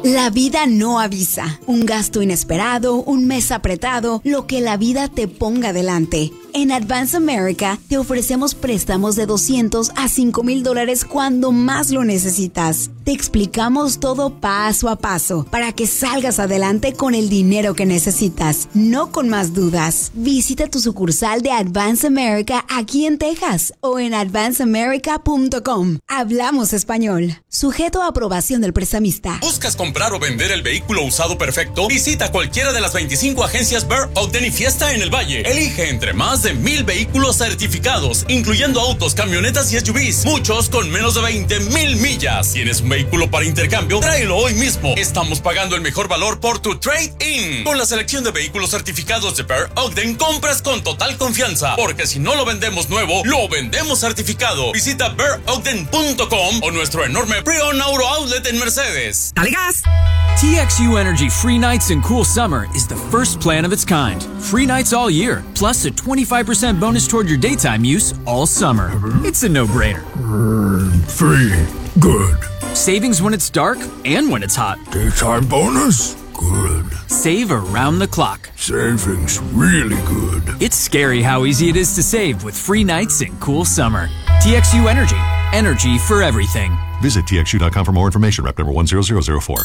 La vida no avisa. Un gasto inesperado, un mes apretado, lo que la vida te ponga delante. En Advance America te ofrecemos préstamos de $200 a $5,000 cuando más lo necesitas. Te explicamos todo paso a paso para que salgas adelante con el dinero que necesitas, no con más dudas. Visita tu sucursal de Advance America aquí en Texas o en advanceamerica.com. Hablamos español. Sujeto a aprobación del prestamista. ¿Buscas comprar o vender el vehículo usado perfecto? Visita cualquiera de las 25 agencias Bear, Ogden y Fiesta en el Valle. Elige entre más de 1,000 vehículos certificados, incluyendo autos, camionetas y SUVs, muchos con menos de 20,000 millas. ¿Tienes un vehículo para intercambio? Tráelo hoy mismo. Estamos pagando el mejor valor por tu trade-in. Con la selección de vehículos certificados de Bear Ogden, compras con total confianza, porque si no lo vendemos nuevo, lo vendemos certificado. Visita bearogden.com o nuestro enorme Pre-Owned Auto Outlet en Mercedes. ¡Dale gas! TXU Energy Free Nights and Cool Summer is the first plan of its kind. Free nights all year, plus a 25% bonus toward your daytime use all summer. It's a no-brainer. Free. Good. Savings when it's dark and when it's hot. Daytime bonus? Good. Save around the clock. Savings really good. It's scary how easy it is to save with free nights and cool summer. TXU Energy. Energy for everything. Visit TXU.com for more information. Rep number 10004.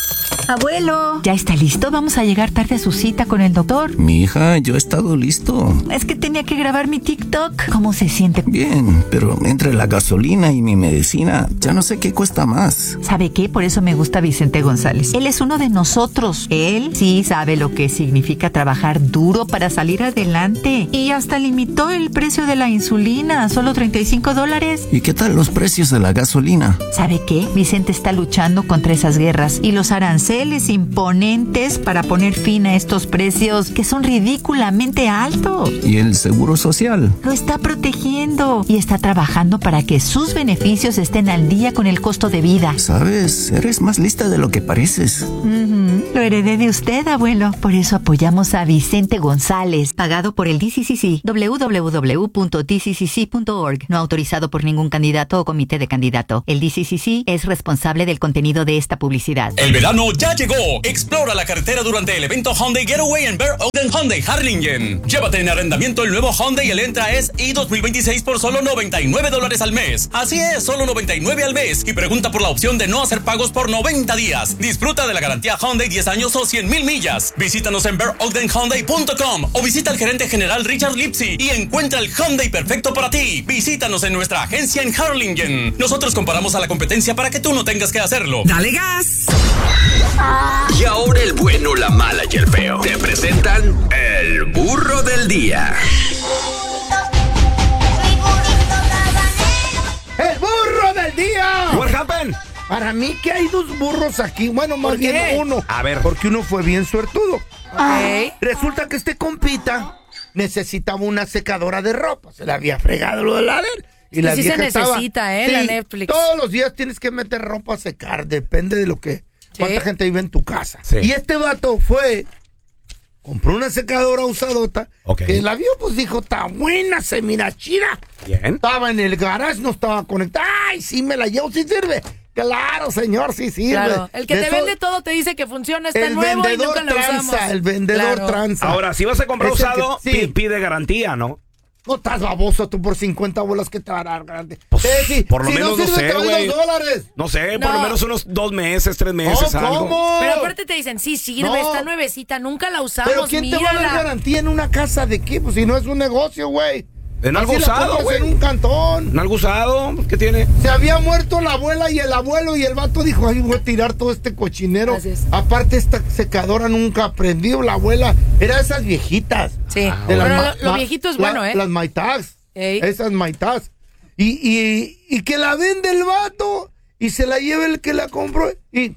Abuelo, ¿ya está listo? Vamos a llegar tarde a su cita con el doctor. Mi hija, yo he estado listo. Es que tenía que grabar mi TikTok. ¿Cómo se siente? Bien, pero entre la gasolina y mi medicina, ya no sé qué cuesta más. ¿Sabe qué? Por eso me gusta Vicente González. Él es uno de nosotros. Él sí sabe lo que significa trabajar duro para salir adelante. Y hasta limitó el precio de la insulina a solo $35. ¿Y qué tal los precios de la gasolina? ¿Sabe qué? Vicente está luchando contra esas guerras y los aranceles imponentes para poner fin a estos precios que son ridículamente altos. ¿Y el seguro social? Lo está protegiendo y está trabajando para que sus beneficios estén al día con el costo de vida. ¿Sabes? Eres más lista de lo que pareces. Lo heredé de usted, abuelo. Por eso apoyamos a Vicente González, pagado por el DCCC. www.dccc.org. No autorizado por ningún candidato o comité de candidato. El DCCC es responsable del contenido de esta publicidad. El verano ya llegó. Explora la carretera durante el evento Hyundai Getaway en Bear Ogden Hyundai Harlingen. Llévate en arrendamiento el nuevo Hyundai Elantra SI 2026 por solo $99 al mes. Así es, solo $99 al mes. Y pregunta por la opción de no hacer pagos por 90 días. Disfruta de la garantía Hyundai 10 años o 100,000 millas. Visítanos en bearogdenhyundai.com o visita al gerente general Richard Lipsy y encuentra el Hyundai perfecto para ti. Visítanos en nuestra agencia en Harlingen. Nosotros comparamos a la competencia para que tú no tengas que hacerlo. ¡Dale gas! Y ahora el bueno, la mala y el feo. Te presentan el burro del día. ¡El burro del día! What happened? Para mí que hay dos burros aquí. Bueno, más bien uno. A ver. Porque uno fue bien suertudo. Okay. Resulta que este compita necesitaba una secadora de ropa. Se le había fregado lo de la lana. Y la sí vieja se necesita, estaba, la Netflix. Todos los días tienes que meter ropa a secar. Depende de lo que... ¿Cuánta gente vive en tu casa? Sí. Y este vato compró una secadora usadota. Que la vio, pues dijo, está buena, se mira chida. Bien. Estaba en el garage, no estaba conectada. ¡Ay, sí me la llevo, sí sirve! Claro, señor, sí sirve. Claro, el que te vende todo te dice que funciona, está nuevo y nunca lo usamos. El vendedor tranza. Ahora, si vas a comprar usado, sí. pide garantía, ¿no? No estás baboso tú por 50 bolas que te va a dar grande. Pues, por lo si menos no no sirve, sé, güey. $2. No sé, por lo menos unos 2 meses, 3 meses, algo. ¿Cómo? Pero aparte te dicen, sí sirve, está nuevecita, nunca la usamos, ¿Pero quién te va a dar garantía en una casa de qué? Pues si no es un negocio, güey. En algo usado, güey. En un cantón. En algo usado, ¿qué tiene? Se había muerto la abuela y el abuelo y el vato dijo, ay, voy a tirar todo este cochinero. Aparte, esta secadora nunca aprendió. La abuela era de esas viejitas. Sí, pero lo viejito es bueno, Las Maitags. Esas Maitags. Y que la vende el vato y se la lleva el que la compró y...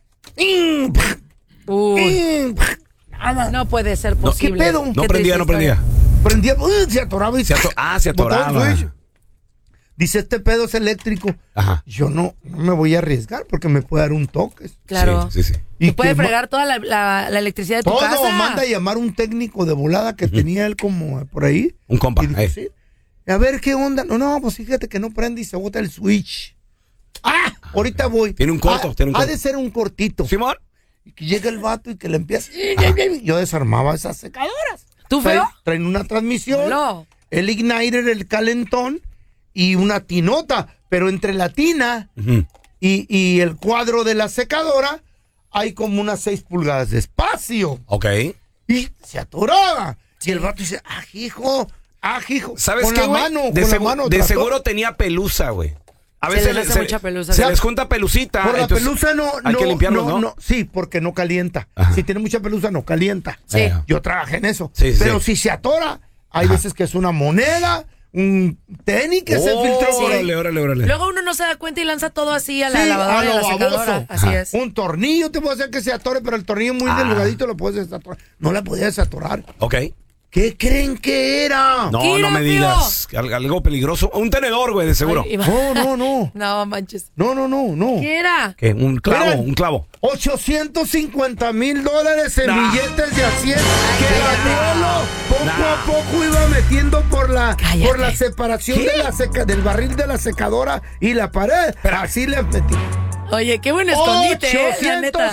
No puede ser posible. ¿Qué pedo? No prendía. Prendía, se atoraba y se atoraba. Dice, este pedo es eléctrico. Ajá. Yo no me voy a arriesgar porque me puede dar un toque. Claro. Sí. Y puede fregar toda la electricidad de tu casa. Todo, manda a llamar un técnico de volada que tenía él como por ahí. Un compa. Y dice, a ver qué onda. No, pues fíjate que no prende y se bota el switch. Ahorita voy. Tiene un corto. Ha de ser un cortito. ¿Simón? Y que llega el vato y que le empieza. Yo desarmaba esas secadoras. ¿Tú, feo? Traen una transmisión, No. el igniter, el calentón y una tinota. Pero entre la tina y el cuadro de la secadora hay como unas 6 pulgadas de espacio. Ok. Y se atoraba. Y el vato dice, ajijo. ¿Sabes con qué, la güey? mano, De con la mano. de seguro tenía pelusa, güey. A veces les hace mucha pelusa. Se les junta pelucita. Por la pelusa hay que limpiarlo, ¿no? Sí, porque no calienta. Ajá. Si tiene mucha pelusa, no calienta. Sí. Yo trabajé en eso. Sí, Pero si se atora, hay veces que es una moneda, un tenis que se filtró. Órale. Luego uno no se da cuenta y lanza todo así a la Sí, lavadora, a lo y a la secadora. baboso. Así es. Un tornillo te puede hacer que se atore, pero el tornillo muy delgadito lo puedes desatorar. No la podías desatorar. Ok. ¿Qué creen que era? No, ¿Qué no era, me digas. Algo peligroso. Un tenedor, güey, de seguro. Ay, No. No, manches. No. ¿Qué era? ¿Qué? Un clavo, Eran un clavo. $850,000 en billetes de a 100 que el Cállate. abuelo poco a poco iba metiendo por la separación ¿Qué? del barril de la secadora y la pared. Así le metí. Oye, qué buen escondite, la neta.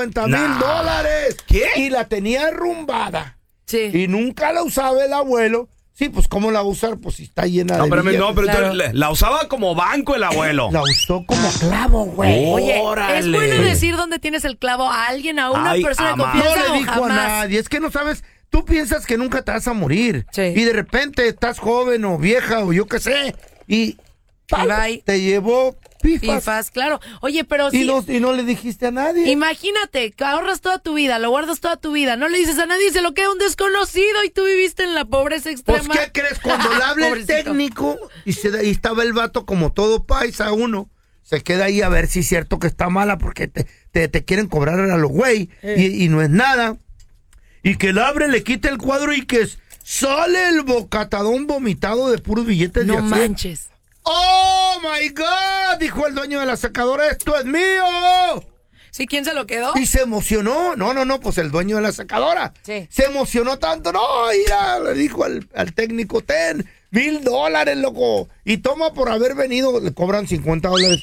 $850,000. ¿Qué? Y la tenía arrumbada. Sí. Y nunca la usaba el abuelo. Sí, pues ¿cómo la va a usar? Pues si está llena de billetes. Pero Claro. entonces la usaba como banco el abuelo. La usó como clavo, güey. Oye, Órale. ¿es bueno decir dónde tienes el clavo a alguien, a una Ay, persona de ama. confianza No o le dijo a jamás? nadie. Es que no sabes. Tú piensas que nunca te vas a morir. Sí. Y de repente estás joven o vieja o yo qué sé. Y ¡pam! bye. Te llevó pifas. Pifas, claro. Oye, pero sí. Y no le dijiste a nadie. Imagínate, que ahorras toda tu vida, lo guardas toda tu vida, no le dices a nadie, se lo queda un desconocido y tú viviste en la pobreza extrema. Pues, ¿qué crees? Cuando le habla el Pobrecito. técnico y estaba el vato como todo paisa uno, se queda ahí a ver si es cierto que está mala porque te quieren cobrar a los güey y no es nada. Y que le abre, le quita el cuadro y que sale el bocatadón vomitado de puros billetes de No a 100. manches. ¡Oh, my God! Dijo el dueño de la secadora, ¡esto es mío! ¿Sí? ¿Quién se lo quedó? Y se emocionó. No, pues el dueño de la secadora. Sí. Se emocionó tanto. No, mira, le dijo al técnico, ten, $1,000, loco. Y toma por haber venido, le cobran $50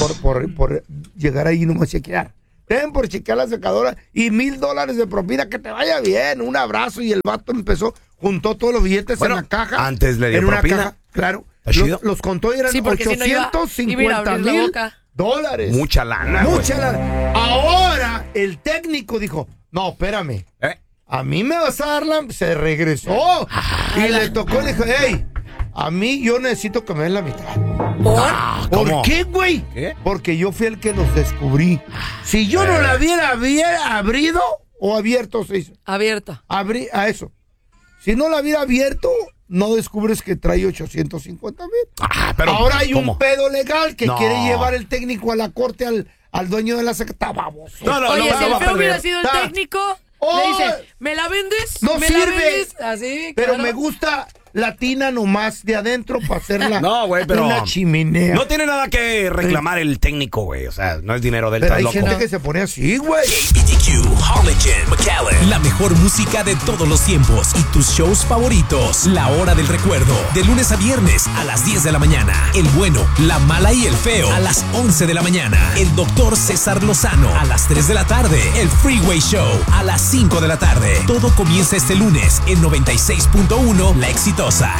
por llegar ahí y nomás chequear. Ten por chequear la secadora y $1,000 de propina, que te vaya bien. Un abrazo. Y el vato juntó todos los billetes en la caja. Antes le dio en una propina. caja, claro. ¿Está chido? Los contó y eran Sí, porque si no iba a ir a abrir la boca. $850,000. Mucha lana, Mucha güey. lana. Ahora el técnico dijo, no, espérame. A mí me vas a dar la... Se regresó. Y le tocó, le dijo, hey, a mí yo necesito que me den la mitad. ¿Por ¿Cómo? qué, güey? ¿Qué? Porque yo fui el que los descubrí. Si yo no la hubiera abrido o abierto, se hizo. Abierta. A eso. Si no la hubiera abierto, no descubres que trae $850,000. Pero ahora hay ¿cómo? un pedo legal que No. quiere llevar el técnico a la corte al dueño de la secta. Baboso. Oye, si el feo hubiera sido el Está. técnico, Oh. le dice, ¿me la vendes? No ¿Me sirve. la vendes? Así, Pero claro. me gusta la tina nomás de adentro para hacerla No, güey, pero una chimenea. no tiene nada que reclamar el técnico, güey. O sea, no es dinero del Pero hay loco. gente que se pone así, güey. BTQ, Harlingen, McAllen. La mejor música de todos los tiempos y tus shows favoritos. La Hora del Recuerdo. De lunes a viernes a las 10 de la mañana. El bueno, la mala y el feo. A las 11 de la mañana. El doctor César Lozano. A las 3 de la tarde. El Freeway Show. A las 5 de la tarde. Todo comienza este lunes en 96.1 La Exitosa.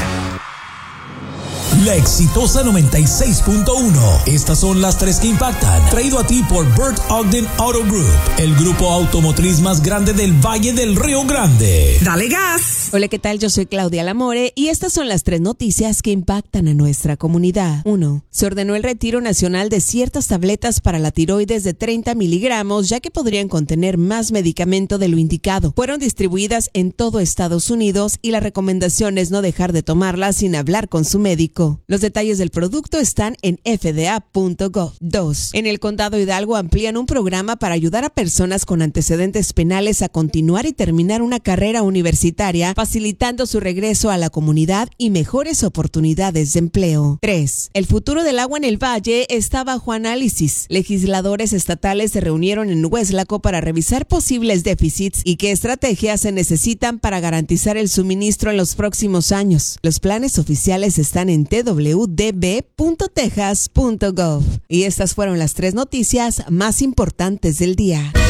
La Exitosa 96.1. Estas son las tres que impactan. Traído a ti por Bert Ogden Auto Group, el grupo automotriz más grande del Valle del Río Grande. ¡Dale gas! Hola, ¿qué tal? Yo soy Claudia Lamore y estas son las tres noticias que impactan a nuestra comunidad. 1. Se ordenó el retiro nacional de ciertas tabletas para la tiroides de 30 miligramos, ya que podrían contener más medicamento de lo indicado. Fueron distribuidas en todo Estados Unidos y la recomendación es no dejar de tomarlas sin hablar con su médico. Los detalles del producto están en fda.gov. 2. En el condado Hidalgo amplían un programa para ayudar a personas con antecedentes penales a continuar y terminar una carrera universitaria, facilitando su regreso a la comunidad y mejores oportunidades de empleo. 3. El futuro del agua en el valle está bajo análisis. Legisladores estatales se reunieron en Hueslaco para revisar posibles déficits y qué estrategias se necesitan para garantizar el suministro en los próximos años. Los planes oficiales están en www.db.texas.gov. Y estas fueron las 3 noticias más importantes del día.